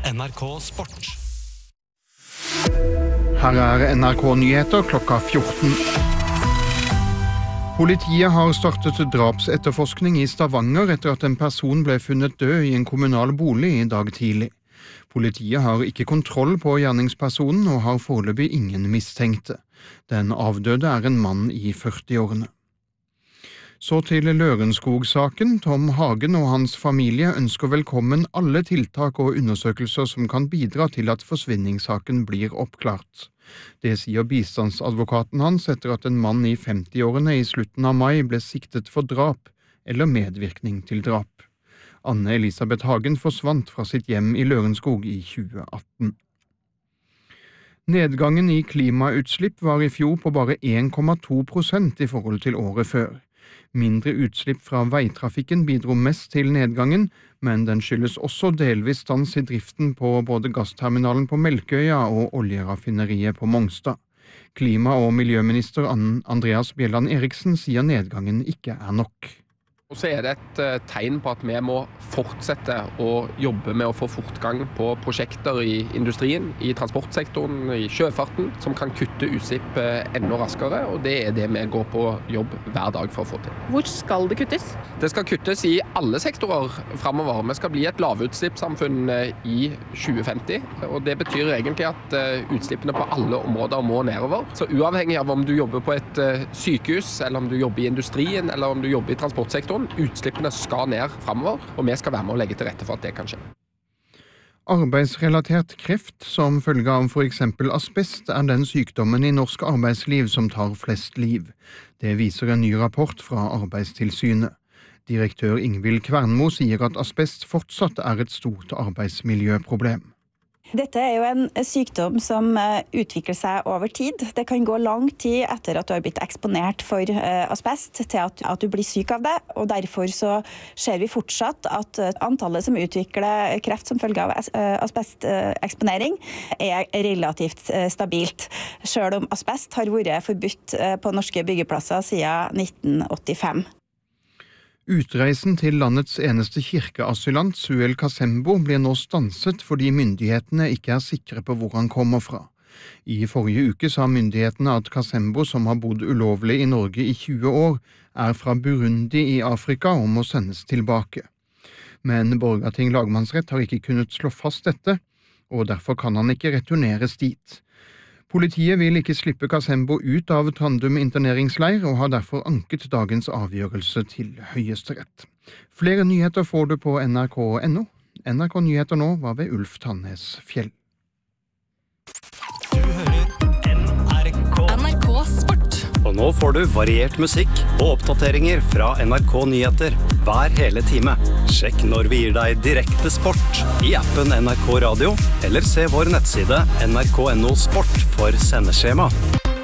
NRK Sport. Her NRK-nyheter klokka 14. Politiet har startet drapsetterforskning i Stavanger etter at en person ble funnet død i en kommunal bolig i dag tidlig. Politiet har ikke kontroll på gjerningspersonen og har foreløpig ingen mistenkte. Den avdøde en mann i 40-årene. Så til Lørenskog-saken. Tom Hagen og hans familie ønsker velkommen alle tiltak og undersøkelser som kan bidra til at forsvinningssaken blir oppklart. Det sier bistandsadvokaten hans etter at en mann i 50-årene i slutten av mai ble siktet for drap eller medvirkning til drap. Anne Elisabeth Hagen forsvant fra sitt hjem i Lørenskog i 2018. Nedgangen i klimautslipp var i fjor på bare 1,2% i forhold til året før. Mindre utslipp fra veitrafikken bidro mest til nedgangen, men den skyldes også delvis stans i driften på både gassterminalen på Melkøya og oljeraffineriet på Mongstad. Klima- og miljøminister Andreas Bjelland Eriksen sier nedgangen ikke nok. Og så det et tegn på at vi må fortsette å jobbe med å få fortgang på prosjekter i industrien, i transportsektoren, i sjøfarten, som kan kutte utslipp enda raskere, og det det vi går på jobb hver dag for å få til. Hvor skal det kuttes? Det skal kuttes i alle sektorer fremover. Vi skal bli et lavutslippssamfunn i 2050, og det betyr egentlig at utslippene på alle områder må nedover. Så uavhengig av om du jobber på et sykehus, eller om du jobber i industrien, eller om du jobber i transportsektoren, utslippene skal ned fremover, og vi skal være med å legge til rette for at det kan skje. Arbeidsrelatert kreft som følge av for eksempel asbest den sykdommen i norsk arbeidsliv som tar flest liv. Det viser en ny rapport fra Arbeidstilsynet. Direktør Ingvild Kvernmo sier at asbest fortsatt et stort arbeidsmiljøproblem. Dette jo en sykdom som utvikler seg over tid. Det kan gå lang tid etter at du har blitt eksponert for asbest til at du blir syk av det, og derfor så ser vi fortsatt at antallet som utvikler kreft som følge av asbesteksponering relativt stabilt, selv om asbest har vært forbudt på norske byggeplasser siden 1985. Utreisen til landets eneste kirkeasylant, Suel Kasembo, blir nå stanset fordi myndighetene ikke sikre på hvor han kommer fra. I forrige uke sa myndighetene at Kasembo, som har bodd ulovlig i Norge i 20 år, fra Burundi i Afrika og må sendes tilbake. Men Borgarting lagmannsrett har ikke kunnet slå fast dette, og derfor kan han ikke returneres dit. Politiet vil ikke slippe Kasembo ut av Trandum interneringsleir og har derfor anket dagens avgjørelse til Høyesterett. Flere nyheter får du på nrk.no. NRK Nyheter nå var ved Ulf Tannes Fjell. Du hører NRK Sport. Og nå får du variert musikk og oppdateringer fra NRK Nyheter hver hele time. Sjekk når vi gir deg direkte sport i appen NRK Radio, eller se vår nettside nrk.no sport for sendeskjema.